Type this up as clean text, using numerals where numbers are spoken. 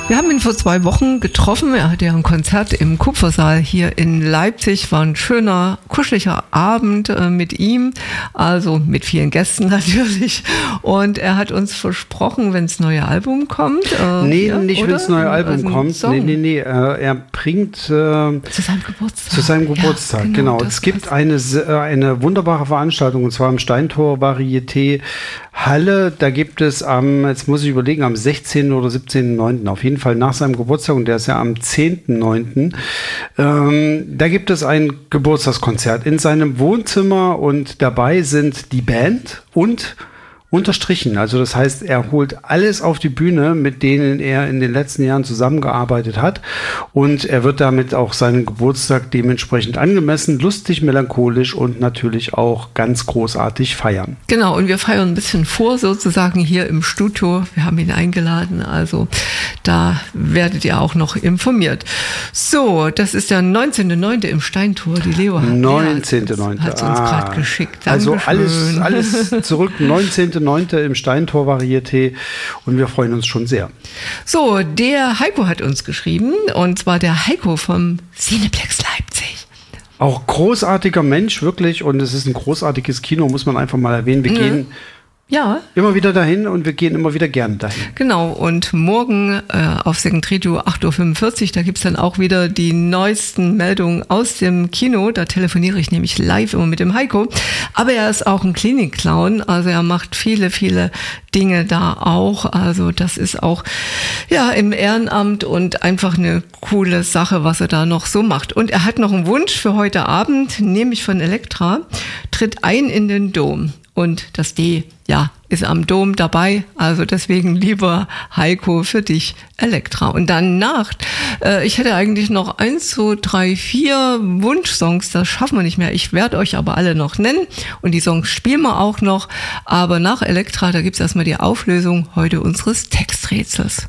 Wir haben ihn vor 2 Wochen getroffen. Er hatte ja ein Konzert im Kupfersaal hier in Leipzig. War ein schöner, kuscheliger Abend mit ihm, also mit vielen Gästen natürlich. Und er hat uns versprochen, wenn das neue Album kommt. Nicht wenn das neue Album kommt. Nee. Er bringt zu seinem Geburtstag. Ja, genau. Es gibt eine wunderbare Veranstaltung, und zwar im Steintor Varieté Halle. Da gibt es jetzt muss ich überlegen, am 16. oder 17.9. auf jeden Fall nach seinem Geburtstag, und der ist ja am 10.9. Da gibt es ein Geburtstagskonzert in seinem Wohnzimmer, und dabei sind die Band und unterstrichen. Also das heißt, er holt alles auf die Bühne, mit denen er in den letzten Jahren zusammengearbeitet hat, und er wird damit auch seinen Geburtstag dementsprechend angemessen, lustig, melancholisch und natürlich auch ganz großartig feiern. Genau, und wir feiern ein bisschen vor, sozusagen hier im Studio. Wir haben ihn eingeladen, also da werdet ihr auch noch informiert. So, das ist der 19.9. im Steintor. Die Leo hat 19.9. hat uns gerade geschickt. Dankeschön. Also alles zurück, 19.9. im Steintor Varieté, und wir freuen uns schon sehr. So, der Heiko hat uns geschrieben, und zwar der Heiko vom Cineplex Leipzig. Auch großartiger Mensch, wirklich, und es ist ein großartiges Kino, muss man einfach mal erwähnen. Wir gehen immer wieder dahin, und wir gehen immer wieder gerne dahin. Genau, und morgen auf Second Radio 8.45 Uhr, da gibt es dann auch wieder die neuesten Meldungen aus dem Kino. Da telefoniere ich nämlich live immer mit dem Heiko. Aber er ist auch ein Klinik-Clown, also er macht viele, viele Dinge da auch. Also das ist auch im Ehrenamt und einfach eine coole Sache, was er da noch so macht. Und er hat noch einen Wunsch für heute Abend, nämlich von Elektra: Tritt ein in den Dom. Und das D, ist am Dom dabei. Also deswegen, lieber Heiko, für dich Elektra. Und danach, ich hätte eigentlich noch 1, 2, 3, 4 Wunschsongs, das schaffen wir nicht mehr. Ich werde euch aber alle noch nennen, und die Songs spielen wir auch noch. Aber nach Elektra, da gibt's erstmal die Auflösung heute unseres Texträtsels.